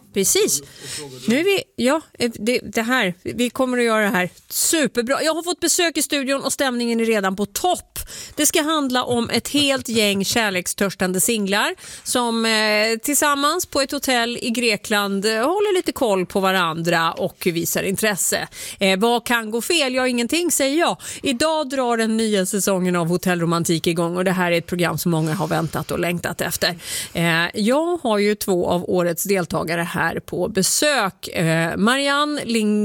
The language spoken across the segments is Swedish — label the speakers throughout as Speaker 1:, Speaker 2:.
Speaker 1: precis. Nu är vi, det här, vi kommer att göra det här superbra. Jag har fått besök i studion och stämningen är redan på topp. Det ska handla om ett helt gäng kärlekstörstande singlar som tillsammans på ett hotell i Grekland håller lite koll på varandra och visar intresse. Vad kan gå fel? Ja, ingenting säger jag. Idag drar den nya säsongen av Hotell Romantik igång och det här är ett program som många har väntat och längtat efter. Jag har ju 2 av årets deltagare här på besök. Marianne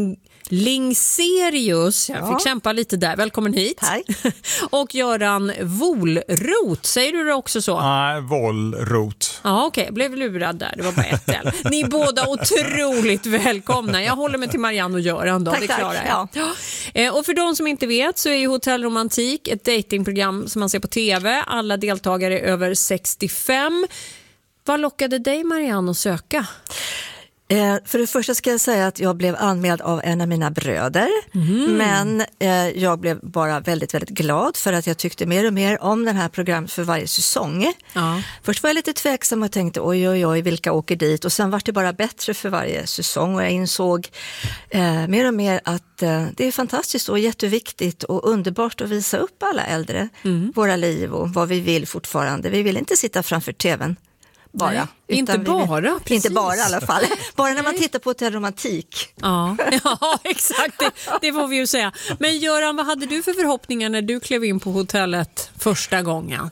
Speaker 1: Lingserius, jag fick kämpa lite där, välkommen hit.
Speaker 2: Hej.
Speaker 1: Och Göran Wohlroth, säger du det också så?
Speaker 3: Nej, Wohlroth.
Speaker 1: Ja, okej, blev lurad där, det var bara ett del. Ni är båda otroligt välkomna. Jag håller mig till Marianne och Göran då,
Speaker 2: tack,
Speaker 1: det klarar jag.
Speaker 2: Ja.
Speaker 1: Och för de som inte vet så är ju Hotell Romantik ett datingprogram som man ser på tv. Alla deltagare är över 65. Vad lockade dig, Marianne, att söka?
Speaker 2: För det första ska jag säga att jag blev anmäld av en av mina bröder. Men jag blev bara väldigt, väldigt glad för att jag tyckte mer och mer om den här programmet för varje säsong. Ja. Först var jag lite tveksam och tänkte oj, vilka åker dit? Och sen var det bara bättre för varje säsong och jag insåg mer och mer att det är fantastiskt och jätteviktigt och underbart att visa upp alla äldre våra liv och vad vi vill fortfarande. Vi vill inte sitta framför tvn. Bara.
Speaker 1: Nej, inte bara.
Speaker 2: Inte bara i alla fall. Bara när man tittar på Hotell Romantik.
Speaker 1: Ja, exakt. Det får vi ju säga. Men Göran, vad hade du för förhoppningar när du klev in på hotellet första gången?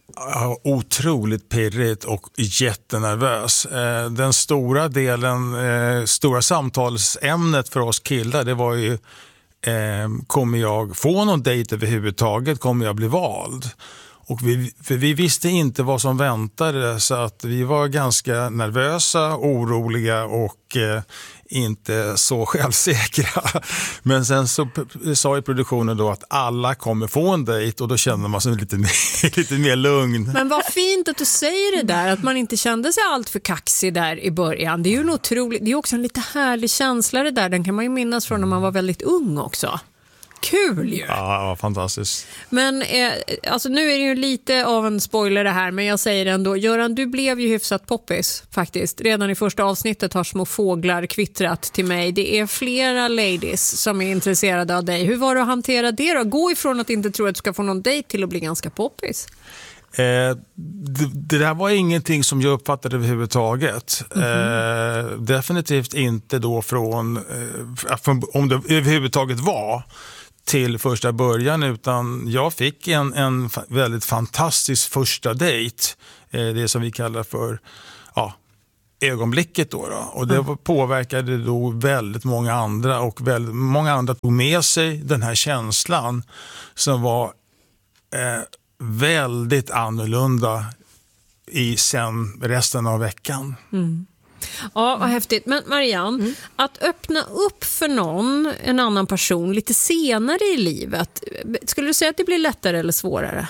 Speaker 3: Otroligt pirrigt och jättenervös. Den stora delen, stora samtalsämnet för oss killar, det var ju kommer jag få någon dejt överhuvudtaget? Kommer jag bli vald? Och vi visste inte vad som väntade så att vi var ganska nervösa, oroliga och inte så självsäkra. Men sen så sa i produktionen då att alla kommer få en dejt och då kände man sig lite mer lugn.
Speaker 1: Men vad fint att du säger det där, att man inte kände sig allt för kaxig där i början. Det är ju en otroligt, det är också en lite härlig känsla det där, den kan man ju minnas från när man var väldigt ung också. Kul ju!
Speaker 3: Ja, fantastiskt.
Speaker 1: Men alltså nu är det ju lite av en spoiler det här, men jag säger ändå, Göran, du blev ju hyfsat poppis faktiskt. Redan i första avsnittet har små fåglar kvittrat till mig. Det är flera ladies som är intresserade av dig. Hur var det att hantera det då? Gå ifrån att inte tro att du ska få någon dejt till att bli ganska poppis.
Speaker 3: Det där var ingenting som jag uppfattade överhuvudtaget. Definitivt inte då från om det överhuvudtaget var till första början, utan jag fick en väldigt fantastisk första dejt, det som vi kallar för ögonblicket då. Och det påverkade då väldigt många andra och väldigt många andra tog med sig den här känslan som var väldigt annorlunda i sen resten av veckan.
Speaker 1: Ja, vad häftigt. Men Marianne, att öppna upp för en annan person lite senare i livet, skulle du säga att det blir lättare eller svårare?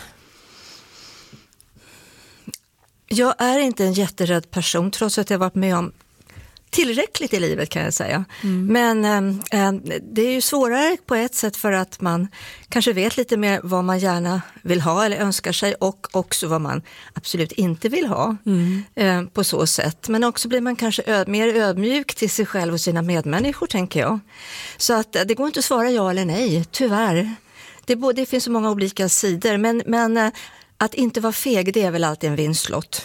Speaker 2: Jag är inte en jätterädd person trots att jag varit med om tillräckligt i livet kan jag säga. Men det är ju svårare på ett sätt för att man kanske vet lite mer vad man gärna vill ha eller önskar sig och också vad man absolut inte vill ha på så sätt. Men också blir man kanske mer ödmjuk till sig själv och sina medmänniskor tänker jag. Så att det går inte att svara ja eller nej, tyvärr. Det finns så många olika sidor men att inte vara feg, det är väl alltid en vinstlott.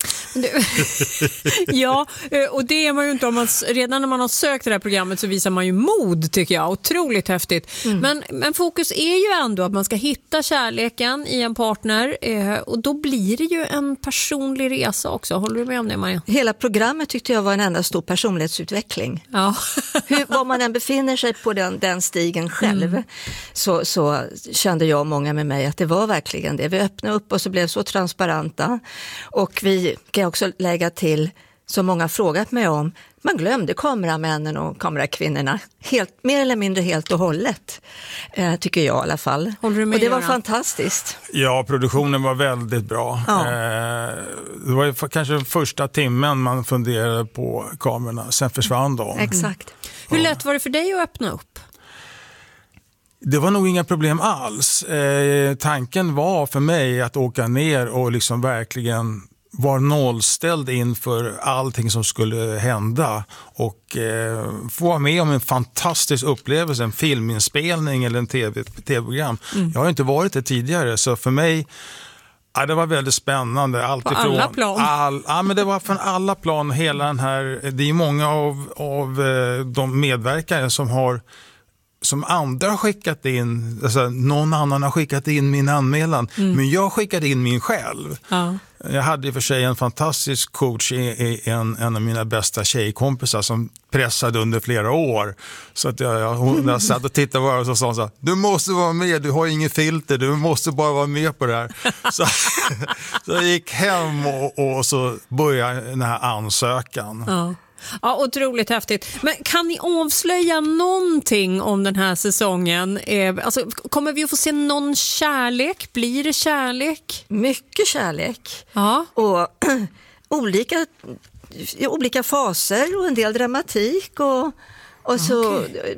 Speaker 1: Ja, och det är man ju inte om man, redan när man har sökt det här programmet så visar man ju mod tycker jag, otroligt häftigt. Men fokus är ju ändå att man ska hitta kärleken i en partner och då blir det ju en personlig resa också. Håller du med om det, Maria? Hela
Speaker 2: programmet tyckte jag var en enda stor personlighetsutveckling.
Speaker 1: Ja.
Speaker 2: Var man än befinner sig på den stigen själv så kände jag och många med mig att det var verkligen det. Vi öppnade upp och så blev så transparenta och vi kan också lägga till, som många frågat mig om, man glömde kameramännen och kamerakvinnorna mer eller mindre helt och hållet, tycker jag i alla fall.
Speaker 1: Håller du med,
Speaker 2: och det var
Speaker 1: Göran?
Speaker 2: Fantastiskt.
Speaker 3: Ja, produktionen var väldigt bra.
Speaker 2: Ja.
Speaker 3: Det var ju kanske den första timmen man funderade på kamerorna, sen försvann de.
Speaker 2: Exakt.
Speaker 1: Hur lätt var det för dig att öppna upp?
Speaker 3: Det var nog inga problem alls. Tanken var för mig att åka ner och liksom verkligen var nollställd inför allting som skulle hända och få vara med om en fantastisk upplevelse, en filminspelning eller en tv-program. Jag har inte varit det tidigare, så för mig det var väldigt spännande. Allt
Speaker 1: på
Speaker 3: ifrån
Speaker 1: alla plan?
Speaker 3: Men det var från alla plan. Hela den här, det är många av de medverkare som andra har skickat in, alltså någon annan har skickat in min anmälan, men jag skickade in min själv.
Speaker 1: Ja.
Speaker 3: Jag hade i och för sig en fantastisk coach, en av mina bästa tjejkompisar som pressade under flera år. Så att hon satt och tittade på och så sa hon så här, du måste vara med, du har ingen filter, du måste bara vara med på det här. Så jag gick hem och så började den här ansökan.
Speaker 1: Ja. Ja, otroligt häftigt. Men kan ni avslöja någonting om den här säsongen? Alltså, kommer vi att få se någon kärlek? Blir det kärlek?
Speaker 2: Mycket kärlek.
Speaker 1: Ja.
Speaker 2: Och olika faser och en del dramatik och så,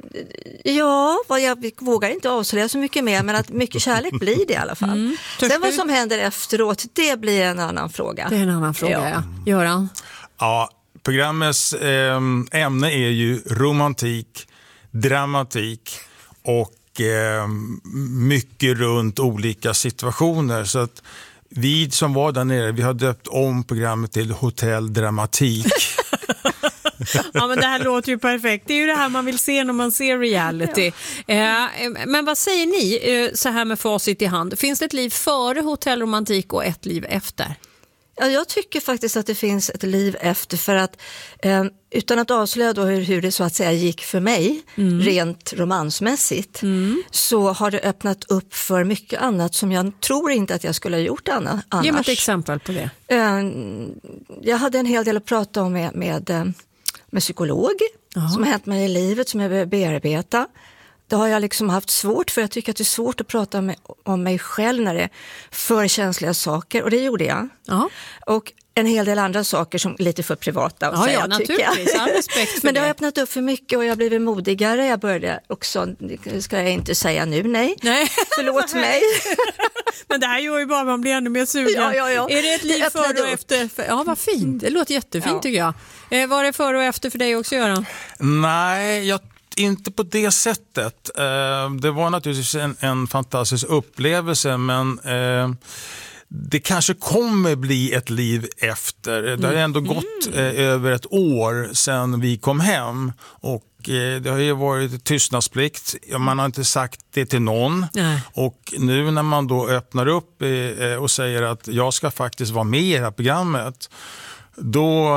Speaker 2: jag vågar inte avslöja så mycket mer, men att mycket kärlek blir det i alla fall. Sen vad som händer efteråt, det blir en annan fråga.
Speaker 1: Det är en annan fråga, ja. Göran?
Speaker 3: Ja, programmets ämne är ju romantik, dramatik och mycket runt olika situationer. Så att vi som var där nere, vi har döpt om programmet till Hotell Dramatik.
Speaker 1: Ja, men det här låter ju perfekt. Det är ju det här man vill se när man ser reality. Ja. Men vad säger ni så här med facit i hand? Finns det ett liv före hotellromantik och ett liv efter?
Speaker 2: Ja, jag tycker faktiskt att det finns ett liv efter, för att utan att avslöja då hur det så att säga gick för mig rent romansmässigt, så har det öppnat upp för mycket annat som jag tror inte att jag skulle ha gjort annars.
Speaker 1: Ge mig ett exempel på det.
Speaker 2: Jag hade en hel del att prata om med psykolog som har hänt mig i livet, som jag behöver bearbeta. Det har jag liksom haft svårt, för jag tycker att det är svårt att prata om mig själv när det är för känsliga saker, och det gjorde jag.
Speaker 1: Ja.
Speaker 2: Och en hel del andra saker som är lite för privata att säga,
Speaker 1: naturligtvis. All respekt för
Speaker 2: men det har öppnat upp för mycket och jag har blivit modigare. Jag började också, det ska jag inte säga nu, nej. Förlåt mig.
Speaker 1: Men det här gör ju bara man blir ännu mer sugen.
Speaker 2: Ja.
Speaker 1: Är det ett liv före och efter? Ja, vad fint. Det låter jättefint tycker jag. Var det före och efter för dig också, Göran?
Speaker 3: Nej, inte på det sättet. Det var naturligtvis en fantastisk upplevelse, men det kanske kommer bli ett liv efter. Det har ändå gått över ett år sedan vi kom hem, och det har ju varit tystnadsplikt. Man har inte sagt det till någon. Nej. Och nu när man då öppnar upp och säger att jag ska faktiskt vara med i det här programmet, då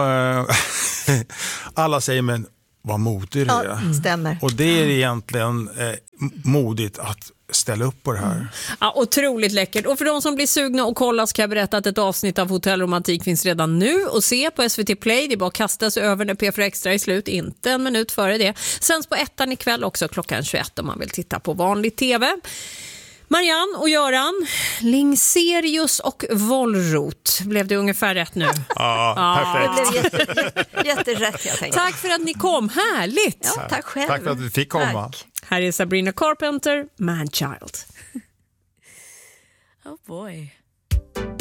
Speaker 3: alla säger, men vad modig du är.
Speaker 2: Ja, stämmer.
Speaker 3: Och det är egentligen modigt att ställa upp på det här.
Speaker 1: Ja, otroligt läckert. Och för de som blir sugna och kollar så kan jag berätta att ett avsnitt av Hotellromantik finns redan nu att se på SVT Play. Det är bara att kasta sig över när P4 Extra är slut, inte en minut före det. Sänds på 1:an ikväll också klockan 21 om man vill titta på vanlig tv. Marianne och Göran, Lingserius och Vollrot. Blev det ungefär rätt nu?
Speaker 3: Ja, perfekt.
Speaker 2: Det blev jätterätt, jag tänkte.
Speaker 1: Tack för att ni kom, härligt.
Speaker 2: Ja, tack själv.
Speaker 3: Tack för att vi fick komma.
Speaker 2: Tack.
Speaker 1: Här är Sabrina Carpenter, Manchild. Oh boy.